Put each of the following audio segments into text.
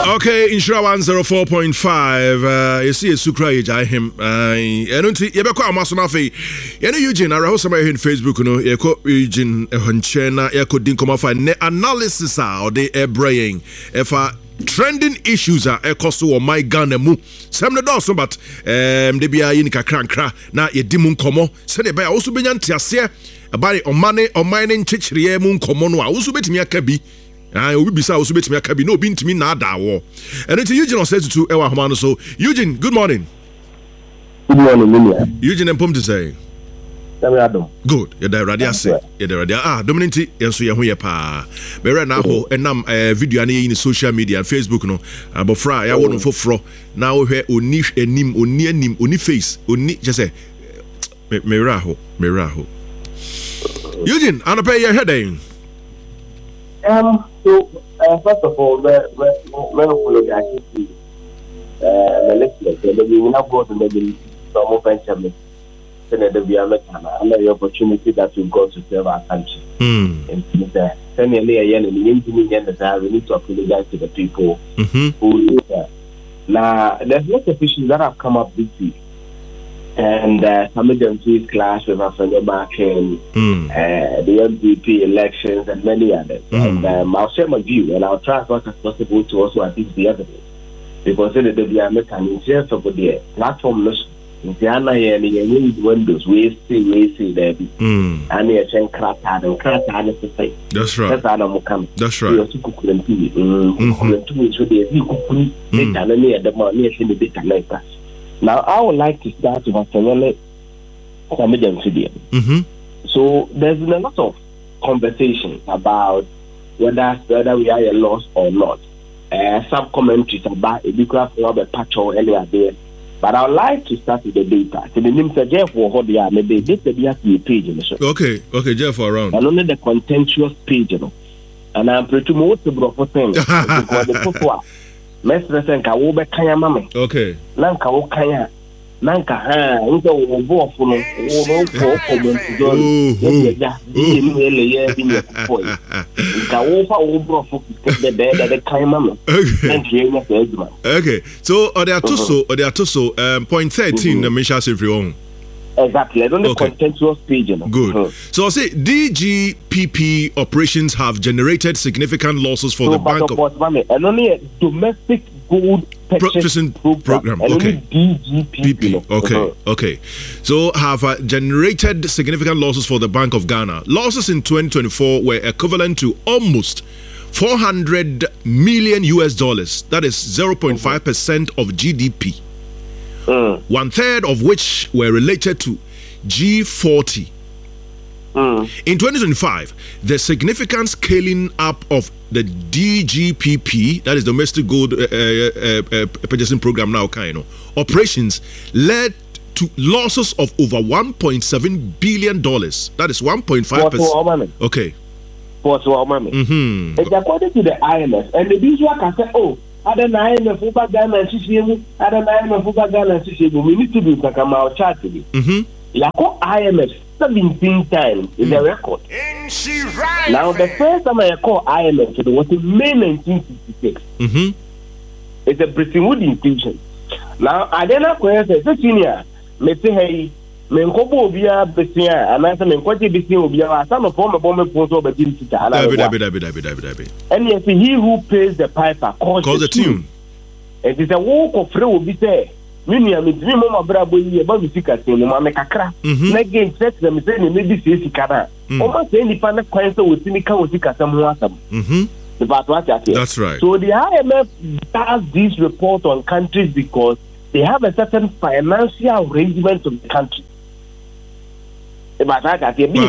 Okay, Insura 104.5. You see a Sukra Yajai him. I don't see Yabako Amasonafi. Yene Eugene, I rehearse somebody in Facebook, Yako Eugene Honchena, Yako Dinkomafa, analysis or the braying. If trending issues are Ekosu or my gun mu. Some the doors, but they be a yinika crankra, na ye dimun komo. Send it by also be yantia about it on money or mining chichrie moon komono. Also bet me a kabi. I will be so bit me a cabin, no bean to me nada war. And it's Eugene says to Ewa Hamano. So, Eugene, good morning. Good morning, William. Eugene and Pum to say. Good. You're the radia say. You're the radia. Dominanti, and so you're pa. Better now, and now video in social media and Facebook. No, but Fry, I want for fro. Now, here, uni nim, uni nim, uni face, uni just say, Meraho. Eugene, and I pay your heading. So, first of all, we're follow the activity. The listeners, we will not go to the some venture. Senator Biametana, and the opportunity that we've got to serve our country. And we need to apologize to the people who live there. Now, there's lots of issues that have come up this week. And some of them clash with Afro Markin, the MPP elections, and many others. And I'll share my view, and I'll try as much as possible to also assist the evidence. Because the American in just over there, platform in the windows, we see there be. And they are crack and to say. That's right. That's right. Now, I would like to start with a So, there's been a lot of conversations about whether we are a loss or not. Some commentaries about a big graph of a patch or earlier there. But I would like to start with the data. So, the name is Jeff or maybe this will be a page. Okay, Jeff, around. And only the contentious page, And I'm pretty much the broken thing. Because the football. Mestre nka wo be kanya mame okay na nka wo kanya na nka ha nka wo bo fo no wo ko do ya ni ele ye bi ne ko nka wo fa wo bro fo the kanya mame okay so they are also point 13 the Misha Sefrion. Exactly. I don't know contentious page. Good. So I'll say DGPP operations have generated significant losses for the bank of and only a domestic gold purchasing program. Okay. DGPP. Okay. So have generated significant losses for the Bank of Ghana. Losses in 2024 were equivalent to almost $400 million. That is 0.5% of GDP. 1/3 of which were related to G40. In 2025, the significant scaling up of the DGPP, that is Domestic Gold Purchasing Program now, operations led to losses of over $1.7 billion. That is 1.5%. Okay. According to the IMF, and the visual can say, other IMF over Ghana and CCM, other IMF over Ghana and CCM, we need to do Kakama chart today. Yako IMF 17 times is a record. Now, the first time I call IMF was in May 1966. It's a Bretton Woods institution. Now, I don't know where the senior, let's say, hey, Menkobo Bia Bessia, and I said, Menkoji Bessia, Bia, some of former bomber photo, but didn't sit down. And yes, he who plays the piper calls the tune. It is a walk of free will be there. Minium is Mama Brabo, about the Sika, Mamma Again, set them saying maybe Sika. Almost any panel coins with Sinica or Sika, some about what that's right. So the IMF does this report on countries because they have a certain financial arrangement of the country. But I got a big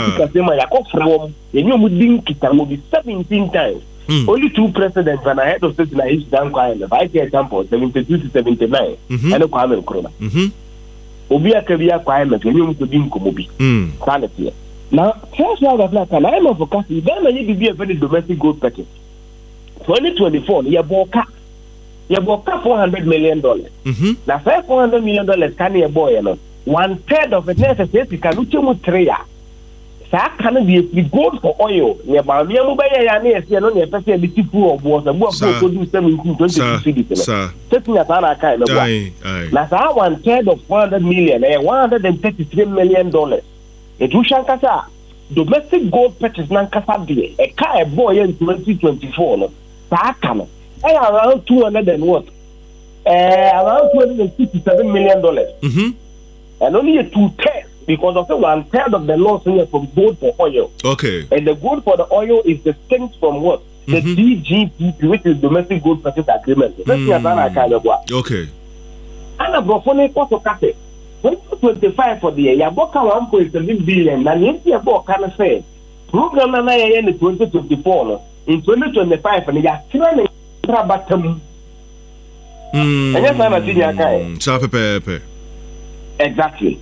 will be 17 times. Only 2 presidents and ahead of state in each down IMF. I see example 72 to 79. And a Kwame Nkrumah. Obia Kabia IMF, and you could be Komobi. Sanity. Now, first of all, IMF forecast, you don't need be a very domestic gold package. 2024, you bought $400 million. Now, $400 million can be a boy, 1/3 of it necessary can look at 3 saa ka no the gold for oil ne ba me mu bɛyɛ ya na yɛse no ne yɛpɛ sɛ bi fu obo so bu afɔ do 720 cedis no setting at ana kai no na saa 1/3 of 100 million $133 million it will shankasa domestic gold purchase nan kasa de e ka e boy in 2024 no saa ka no around 200 and what around $267 million and only a 2/3 because of the 1/3 of the loss here from gold for oil. Okay. And the gold for the oil is distinct from what? The DGPP, which is Domestic Gold Purchase Agreement. Okay. And a brophonic also cut it. 2025 for the year, Yaboka 1.7 billion, and if you have kind say, program in 2024, in 2025, and you are killing a bottom. And yes, I'm a senior guy. Exactly.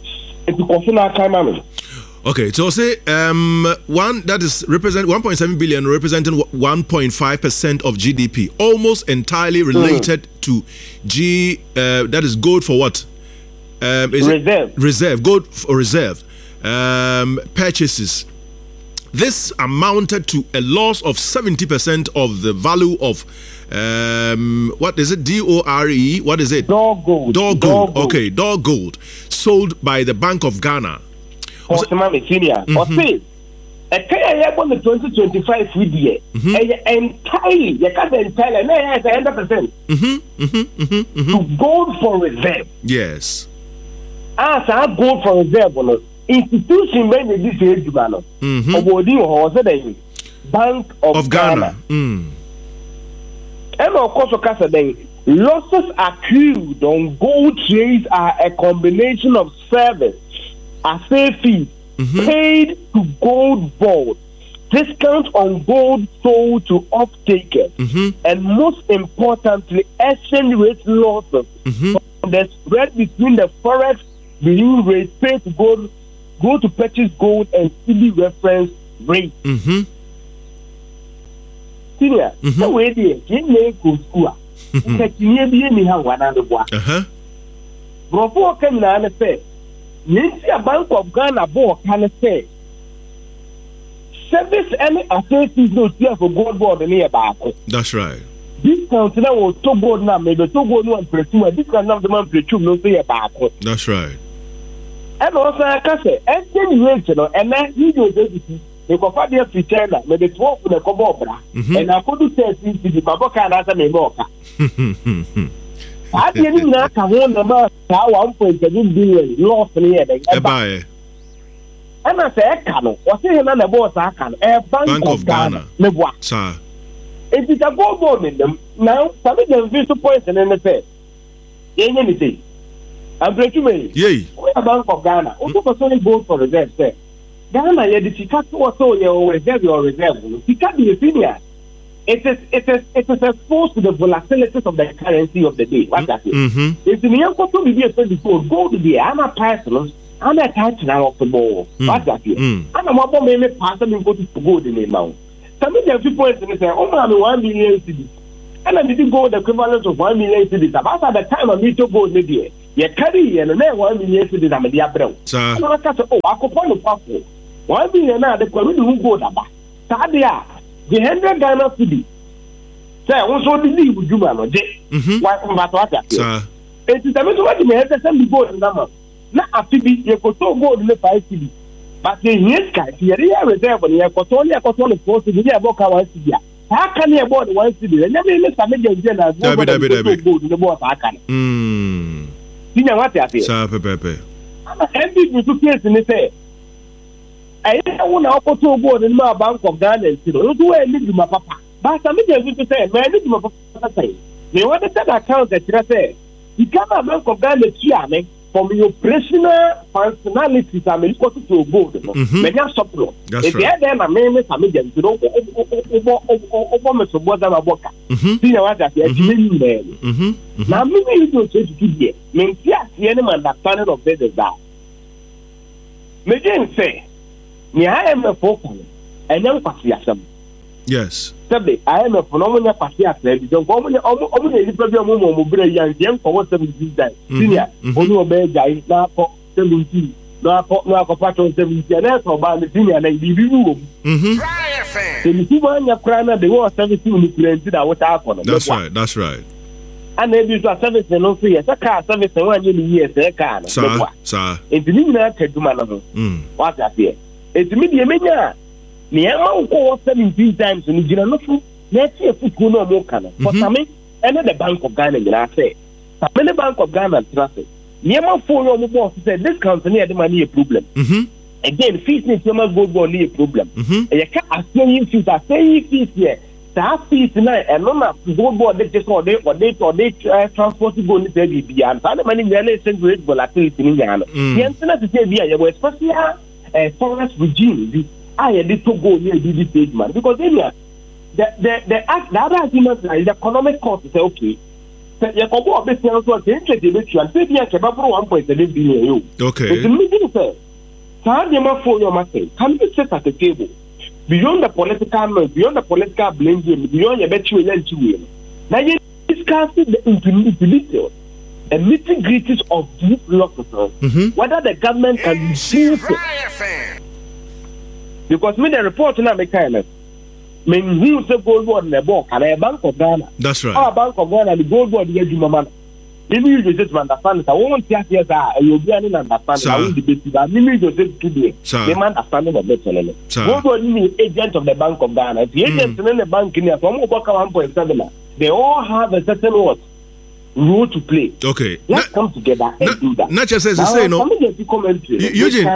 Okay, so say one that is represent 1.7 billion representing 1.5% of GDP, almost entirely related to that is gold for what? Reserve, gold for reserve purchases. This amounted to a loss of 70% of the value of what is it? DORE? What is it? Dog gold. Okay, dog gold sold by the Bank of Ghana. Entirely, a 2025 video. Entirely, you can't entirely, 100%. To gold for reserve. Yes. As I gold for reserve, institution made this age, Bank of Ghana. And of course, losses accrued on gold trades are a combination of service, assay fees, paid to gold board, discount on gold sold to off-takers, and most importantly, exchange rate losses from the spread between the forex being rate paid to gold, go to purchase gold and CD reference rate. Senior, so where the you go school. Continue being in one other one. Before coming on the say, Nancy a Bank of Ghana board can say service any associates no fear for gold board near back. That's right. This country now to gold now, maybe to gold one pursue, this kind of the man pursue no fear back. That's right. And also, I can say, and then you do the Cofadia China, maybe 12 with a cobra, and I couldn't say the Baboka and as a Memoka. I didn't know about 1.7 billion lost near the and I say, Cano, or say another boss, I can, a Bank of Ghana, sir. It is a gold board in them. Now, some of them visit points and then they say, anything. I'm pretty many. Yay. We are Bank of Ghana. Also, for selling gold for reserve, say. Ghana, you did also your reserve. You can't be a senior. It is exposed to the volatilities of the currency of the day. What's that? It's in the young to be a 24 gold to be I'm a person, I'm a touch now of the ball. What's that? I'm a mobile maybe person and go to gold in the amount. Some of the people say, oh, I'm 1 million cities. And I didn't go the equivalent of 1 million cities. About the time I meet to go maybe. You carry and then 1 million cities. I'm a dear bro. And I can't say, oh, I could point the passport. 1 million now, the Korean who go about. Sadia, the 100 Ghana city. Say, also the leave with you, man. Why, what? It is a little what you may have to send the board in number. Not a Phoebe, you could so go in the 5 city. But in his case, you reserve when you have only a control of force to be about our city. How can you aboard 1 city? And never miss a major general go to the board. I can. You know what I feel? Pepe. And people to place in the say. I don't know how to board in my Bank of Ghana. You don't do anything to my papa. But some of them to say, man, my papa say. They want to set account that you say. You can't have Bank of Ghana from your personal functionalities. I mean, go to a board. Many are support. If they are there, I mean, some of them, you know, over to what I'm about. See what I say. Now, maybe you don't say to you, means yes, the enemy understanding of this is that. Maybe say, I am a focus, and then passiasm. Yes. Sabe, I am a phenomenal passiasm. Don't go on the problem of young for what 17 days. Senior, only obey guy now for 17. no ako patron 70 and that's about the senior and the review. The human crana they were 70 that was happening. That's right. And then you are service and no free as a car service and 1 year a car. Sir. It's the to man. What's up here? It's media mania. Near 17 times in the general. Let's see if we could not walk on. For some, another Bank of Ghana, I say. Some Bank of Ghana traffic. Near 4 year boss said this company had money a problem. Again, fees need to go body a problem. And you can't say fees, I say fees here. That fees tonight and not go board they just or they transport to go to the beyond. And money really send great volatility in Ghana. The answer to say, yeah, was especially a forest regime. I had to go near this stage, man, because then the other argument is the economic cost is okay. You can go up this also the interest election and say, yes, about 1.7 billion. Okay. It's a meeting, sir. For your matter, can we sit at the table beyond the political noise, beyond the political blame game, beyond your bet you will? Now you discuss the details and nitty gritties of these losses, whether the government can reduce it. Because me the report now make kindness. Men who say gold board in the book and a Bank of Ghana. That's right. Our Bank of Ghana, the gold board, the Juma. Maybe you just understand it. I won't say yes, you'll be an understanding. I won't debate that. Maybe you just today. They might understand it better. Gold board is agent of the Bank of Ghana. The agents in the bank in here from 1.7, they all have a certain what role to play. Okay. Let's come together and do that. Not just as you say, no. Eugene,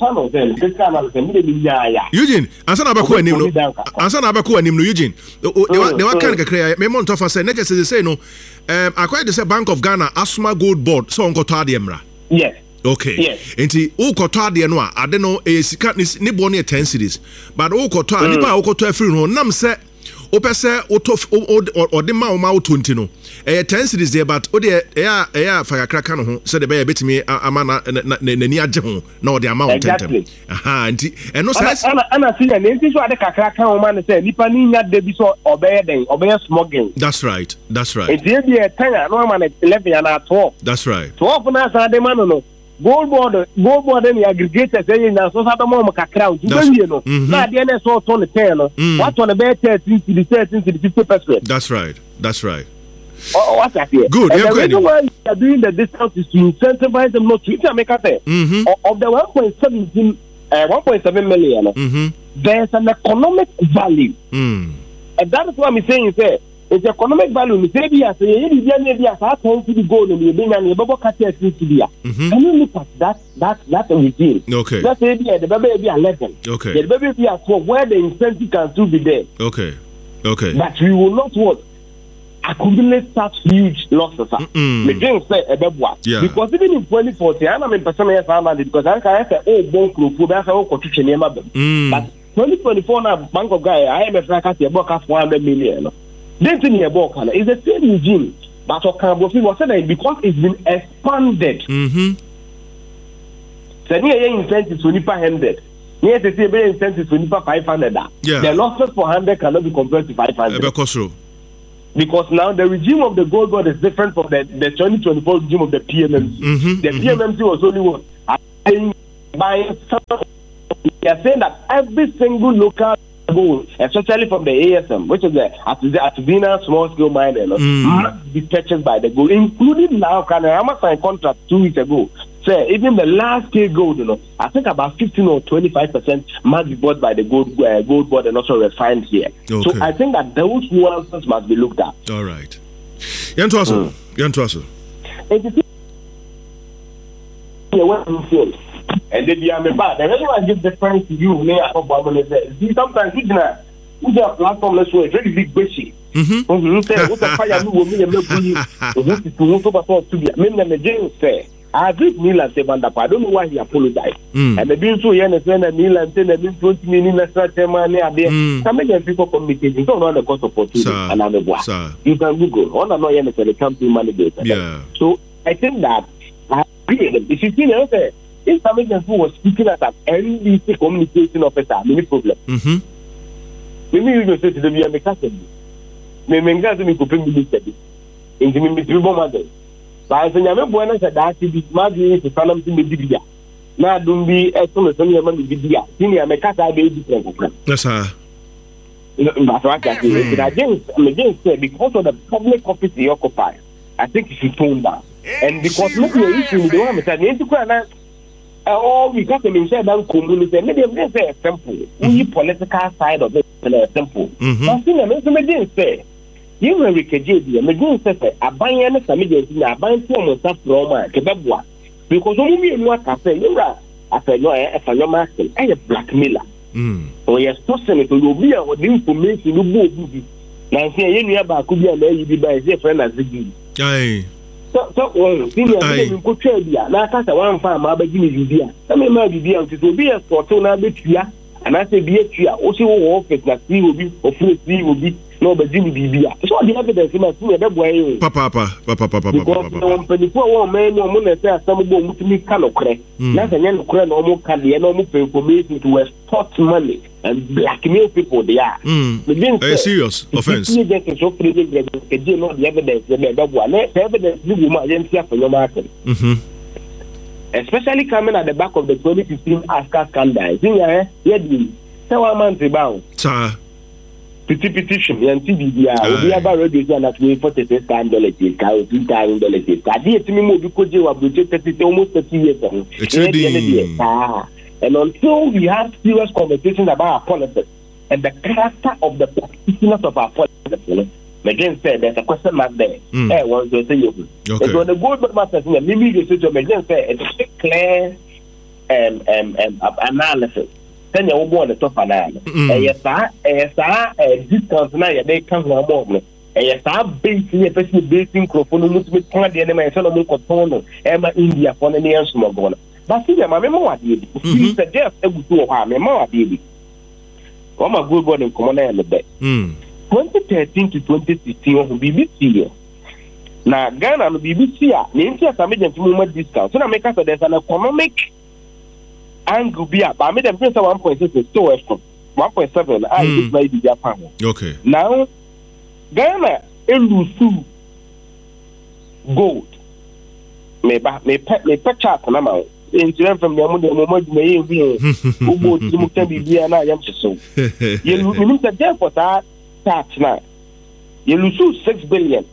answer Abaku and Nimno. Answer Abaku and Nimno, Eugene. They were kind of clear. Memon Tofa said, not just as you say, no. I quite the Bank of Ghana, Asma Gold Board, so on Cotadiemra. Yes. Okay. Yes. And the Cotadianoa, I don't know, a secret Niboni 10 cities. But Okota, Nipa Okota free no, Nam said. Opese or the ma 20 no 10 cities there but ode fire cracker no ho so the be betimi amana nani age ho na ode amount tentem aha nti eno say ana see na nti so ade kakra kan o man say nipa ni nya de bi so obeye smuggling. That's right e dey be 10 no man 11 and 12. That's right 12 na sa de man no gold board any aggregators say na so sa mo kakra o you know na de na so to 10 no what on the 13 to the 50%. That's right oh what's that here good and the reason why we are doing the discount is to incentivize them not to make a say of the 1.7 million there's an economic value and that is what I'm saying say it's economic value. Maybe I say, I tend to go to the Babo Katia City. Can you look at that regime? Okay. Let's say the baby 11. Okay. The baby 12, where the incentive can still be there. Okay. But we will not accumulate such huge losses. Yeah. Because even in 2040, I'm in personal because I can say, oh, but 2024 now, Bank of Ghana, IMF Rakati, about 400 million. Then it's the same regime, but because it's been expanded. So near incentives for NIPA 100. Near the same incentives for NIPA 500. The losses for 100 cannot be compared to 500. Because now the regime of the gold board is different from the 2024 regime of the PMMC. The PMMC was only what? They are saying that every single local gold, especially from the ASM, which is the Artisanal Small Scale Miner, must be purchased by the gold, including now. Canada signed contract 2 weeks ago. So even the last scale gold, I think about 15 or 25% must be bought by the gold board and also refined here. Okay. So I think that those nuances must be looked at. All right. Yantuaso. And then you are bad. The reason why I give difference to you, see, sometimes we have platform let's say very big bushy. I agree with Milan Sebanda. I don't know why he apologized. And the bill so Milan said that 20 million money are there. Some of people communicating don't know the cost of opportunity and other boy. You can Google. All I know is the company manager. So I think that I agree. If you see if somebody who was speaking as an NBC communication officer, many problem. Maybe you just say to them, you are the captain. Maybe you guys will be minister. In the Mother. But I think I'm going to say that to be married to Salam to Media. na dum bi eto so me ma me bidia senior me kasa be different kokra yes sir but what I say because of the public office he occupies I think he should tone down and because maybe you issue the one me say need to na all we got to mean say that community maybe say simple we political side of it simple but senior me say you will recage me say aban na same na aban to mo sa from a kebeboa because we be no cafe you ra afenyo efanyo market e blackmailer or yes person to you be or the information you go bi na say you nua ba ko bi na yi bi ba say friend as gi so senior me ko twa bia na ka sa wan fa ma ba gi ni bibia na me ma bibia nti bi e sort na betua ana say bi etua o si wo office na si obi office si obi no ba gi ni bibia so the evidence ma si e be boy you papa no penifo wo man no mo na say asam bo mutumi ka nokre na say nya nokre na o mo ka de na o mo pay information to extort money and blackmail people they are a serious offense you get so free the no the evidence the evidence you ma agency for your market especially coming at the back of the 2015 Aska scandal yeah say one month about sir petition and TBDA we have already done that we for $10 $2,000 that dey to me mo bi ko je wa budget almost 30 years and until we have serious conversations about our politics and the character of the practitioners of our politics, again said there's a question mark there. Want to say you. Okay. So the good matters in the maybe say to again say it's a clear analysis. Then you go on the top analysis. Discount now they come from more. Yes, basing microphone multiple point the enemy so no control India for any else more. But see, my memoir did. He suggest a good to her memoir did. Come a good one in common and the bed. 2013 to 2016 on BBC. Now, Ghana and BBC are named as a medium movement discount. So, I make us there's an economic angle. But I made them press 1.6 is so extra. 1.7. I just made the Japan. Okay. Now, Ghana elusu gold. Me pet chart na ma. Insurance from the moment me yin ubo ti mu kan bibia na yam so. You mean that therefore that chart na. You lose 6 billion.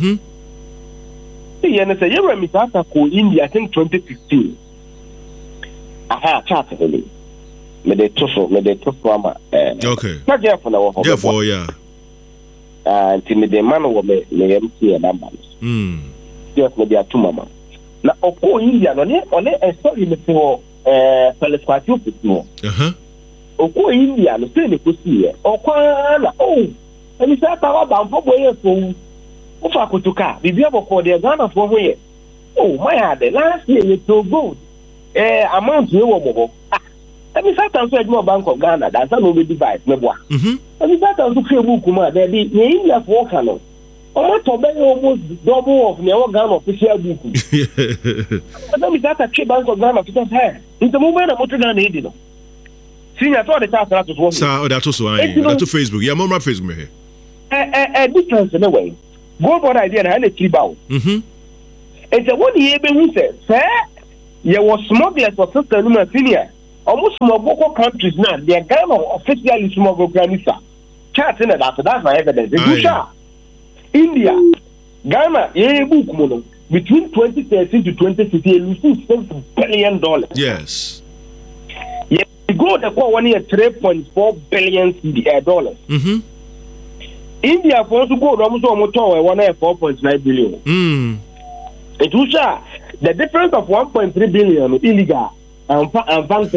See, and say you remit after ko India I think 2015. Aha chart really. Me de toso ama. Okay. Na therefore na wo. Therefore yeah. Until the man will be MC numbers. Just maybe a 2 mama. Now, Oko India, on a story before Telesquatio Pismo. Oko India, the same Pussy, Okwana, oh, and it's not about for way for Ufakutuka, the Bible for the Ghana for way. Oh, my, the last year you so good. Amount you were. Let me start to say more Bank of Ghana. That's not only device, me boy. Let me start to say Bukuma. There be India for Kano. Or to be almost double of Neo Ghana official Buku. Let me start to check Bank of Ghana because hey, in the moment I'm not going to need it. See, I thought the task that was one. Sir, that's also that's to Facebook. Yeah, more Facebook here. A difference in a way. Go for idea and a 3 bow. It's a 1 year who said, sir, you was smugglers for sister Numa Senior. Almost small countries now, they are Ghana officially smuggle granisa. Chat in that's my evidence. India, Ghana, between 2013 to 2015, losing $6 billion. Yes. Yeah, you go the call 1 year $3.4 billion. India for to go almost 1 year $4.9 billion. It was the difference of 1.3 billion illegal. And bank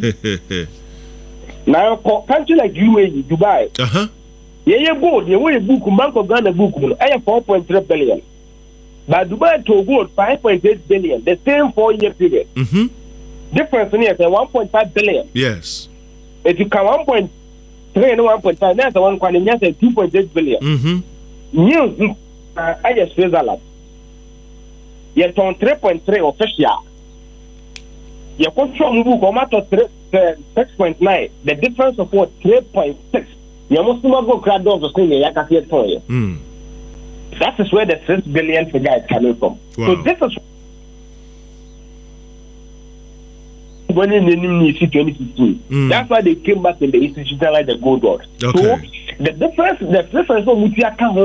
now, country like UAE, Dubai, yeah, gold, you will book Bank of Ghana book, I have 4.3 billion. But Dubai to gold 5.8 billion, the same 4-year period. Difference in here, 1.5 billion. Yes. If you can 1.3 and 1.5, that's the one calling yes, 2.8 billion. New, I just feel that. Yet on 3.3 official. You control book or matter 6.9. The difference of what 3.6. You must not go crowd doors or saying I can see it for you. That is where the 6 billion figure is coming from. Wow. So this is when in 2015. That's why they came back in the institutionalized the gold board. Okay. So the difference of which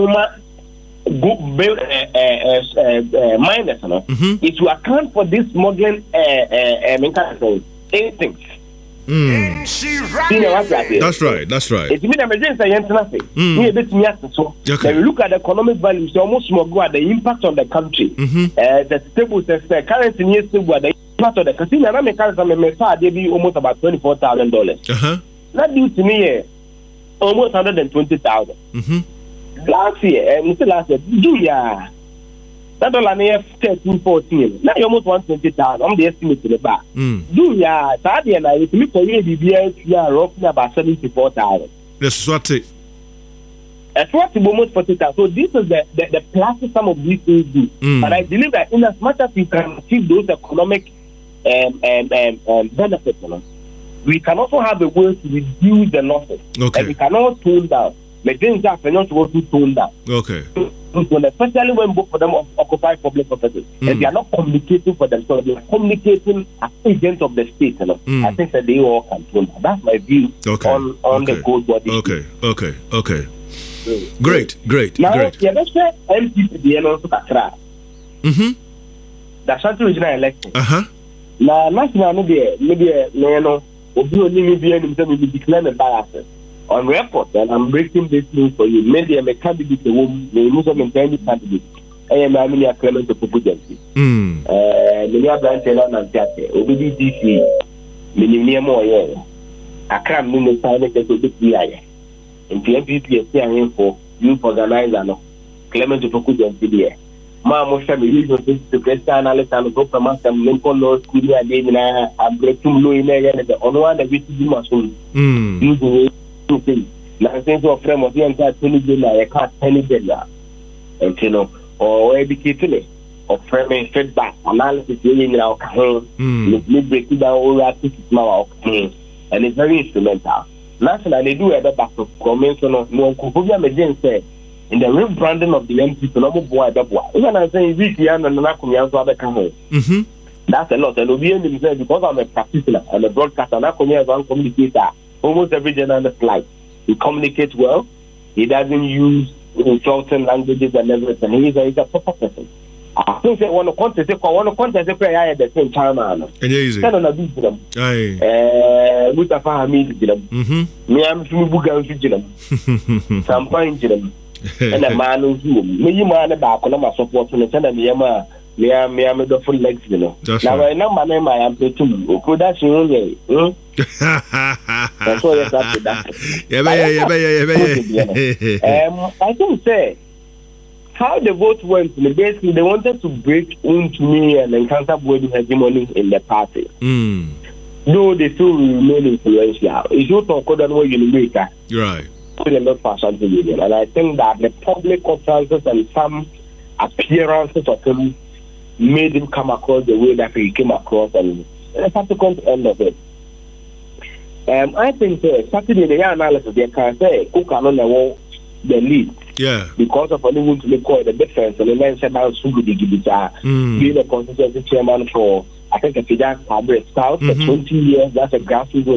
minus is to account for this smuggling things. That's right. It's mean emergency so when we look at the economic value, it's almost smuggle at the impact on the country. The stable currency needs to the impact of the casino and they be almost about $24,000. That due to me almost 120,000. Last year, that dollar near 13-14. Now you almost 120,000. I'm the estimate to the back. Sadly, and I look for you, we are roughly about 74,000. That's what it. That's what almost 40,000. So this is the plus some of these things do. But I believe that in as much as we can achieve those economic benefits, we can also have a way to reduce the losses. Okay. And we cannot tone down. The things that cannot go to tone down. Okay. Especially when both of them occupy public offices, and they are not communicating for themselves, they are communicating as agents of the state. I think that they all can tone down. That's my view on the gold body. Okay. Great. Now, let's say MPP and also Kakra. The Central Regional Election. Now, national media, we declare a bias on record, and I'm breaking this news for you. Maybe I'm a candidate, the Muslim independent candidate. I am a Clement of Pupujansi. Many branch and Tate, OBDC, many more. I can't mean the sign of the BI. And PMPP is saying for youth organizer, Clement of Pupujansi. Mamma, family, the Christian analyst and the Proper Lincoln Law School, and breaking low in the honor that we do must using things. Now, since your friend was the entire $20 I can't $10 and or educated or framing feedback analysis in our breaking down all that and it's very instrumental. National, they do a back of convention of no Kupuja said in the rebranding of the MP to normal boy. Even I'm saying VPN and Nakumia to other come that's a lot. And Obian said because I'm a practitioner and a broadcaster, Nakumia is one communicator. Almost every journalist like he communicates well. He doesn't use insulting languages and everything. He's a proper person. I think that one contest prayer at the same time. And easy. Kind of beat them. Mustafa Hamid did them. Me, I'm from Bugan, some point to them. And a man who's me, man about Coloma support to the China Miyama. Me, I'm the full legs, Now, I know my name, I am too. Could that you that's what you're talking about. I think, say, how the vote went, basically, they wanted to break into me and encounter Boyd hegemony in the party. Though they still remain influential. It's not talk about what you make. Right. They're not for something union. And I think that the public utterances and some appearances of him made him come across the way that he came across, and the subsequent end of it. I think Saturday the analysis they can say Cook on the lead. Yeah. Because of anyone to make the difference and then said down being a constituency chairman for I think a Fidel Cabret South for 20 years, that's a grassroots